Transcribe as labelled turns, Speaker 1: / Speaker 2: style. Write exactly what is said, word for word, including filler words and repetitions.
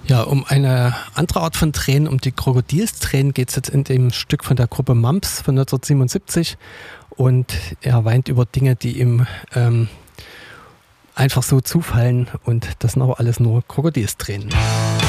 Speaker 1: Ja, um eine andere Art von Tränen, um die Krokodilstränen geht es jetzt in dem Stück von der Gruppe Mumps von neunzehnhundertsiebenundsiebzig. Und er weint über Dinge, die ihm ähm, einfach so zufallen. Und das sind aber alles nur Krokodilstränen.